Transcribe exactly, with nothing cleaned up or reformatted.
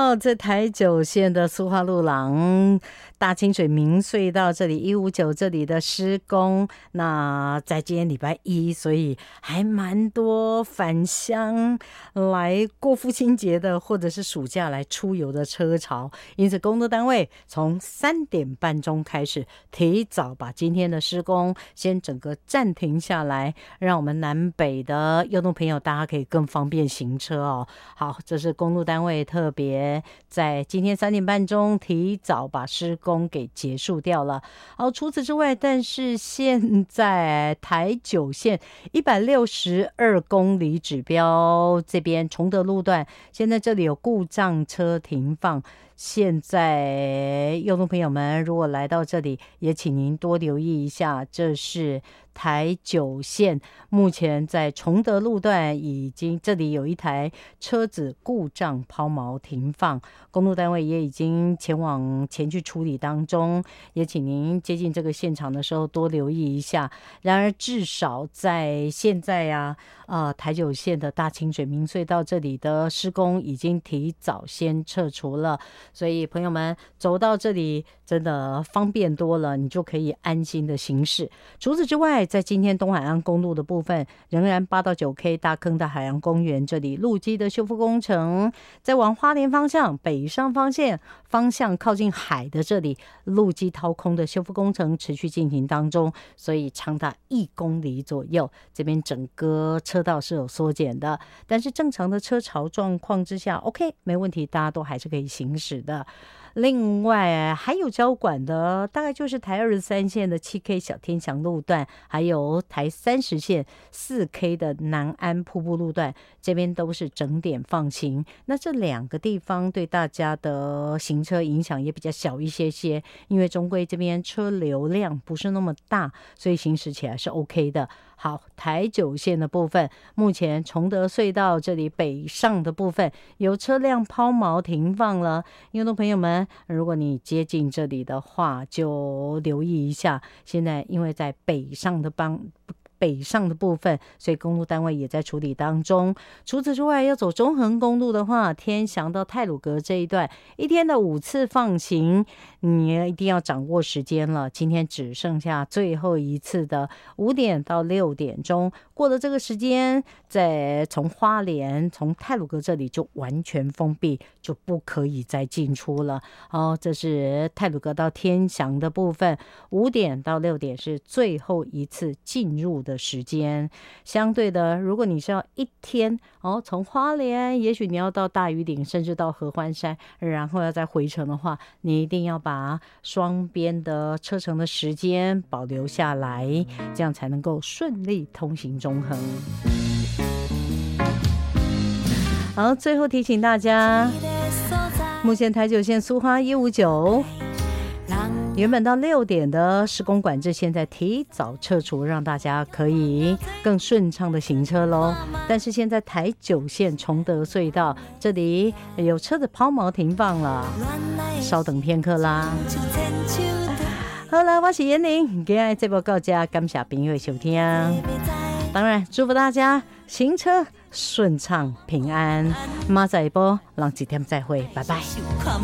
好，在台九线的苏花路廊大清水明隧道这里一五九这里的施工，那在今天礼拜一，所以还蛮多返乡来过父亲节的，或者是暑假来出游的车潮，因此工作单位从三点半钟开始，提早把今天的施工先整个暂停下来，让我们南北的幼动朋友大家可以更方便行车哦。好，这是公路单位特别在今天三点半钟提早把施工给结束掉了。好，除此之外，但是现在台九线一百六十二公里指标这边崇德路段，现在这里有故障车停放。现在幼动朋友们如果来到这里，也请您多留意一下，这是台九线目前在崇德路段已经这里有一台车子故障抛锚停放，公路单位也已经前往前去处理当中，也请您接近这个现场的时候多留意一下。然而至少在现在啊，呃，台九线的大清水明隧道这里的施工已经提早先撤除了，所以朋友们走到这里真的方便多了，你就可以安心的行驶。除此之外，在今天东海岸公路的部分，仍然八到九 K 大坑的海洋公园这里路基的修复工程，在往花莲方向北上方向方向靠近海的这里，路基掏空的修复工程持续进行当中，所以长达一公里左右，这边整个车道是有缩减的，但是正常的车潮状况之下 OK 没问题，大家都还是可以行驶的。另外还有交管的大概就是台二十三线的 七 K 小天祥路段，还有台三十线 四 K 的南安瀑布路段，这边都是整点放行。那这两个地方对大家的行车影响也比较小一些些，因为中规这边车流量不是那么大，所以行驶起来是 OK 的。好，台九线的部分，目前崇德隧道这里北上的部分有车辆抛锚停放了，听众朋友们，如果你接近这里的话，就留意一下。现在因为在北上的帮北上的部分，所以公路单位也在处理当中。除此之外，要走中横公路的话，天祥到太鲁阁这一段一天的五次放行，你一定要掌握时间了。今天只剩下最后一次的五点到六点钟，过了这个时间，再从花莲从太鲁阁这里就完全封闭，就不可以再进出了。好，这是太鲁阁到天祥的部分，五点到六点是最后一次进入的的时间。相对的，如果你是要一天哦，从花莲也许你要到大屿岭甚至到合欢山，然后要再回程的话，你一定要把双边的车程的时间保留下来，这样才能够顺利通行中横。好，最后提醒大家，目前台九线苏花一五九原本到六点的施工管制，现在提早撤除，让大家可以更顺畅的行车咯。但是现在台九线崇德隧道这里有车子抛锚停放了，稍等片刻啦。好啦，我是妍玲，今天这部到这，感谢朋友的收听，当然祝福大家行车顺畅平安。马仔一波，让几天再会，拜拜。